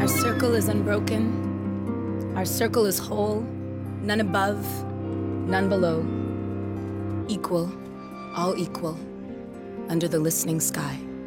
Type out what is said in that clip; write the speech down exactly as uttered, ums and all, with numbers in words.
circle is unbroken. Our circle is whole, none above, none below. Equal, all equal, under the listening sky.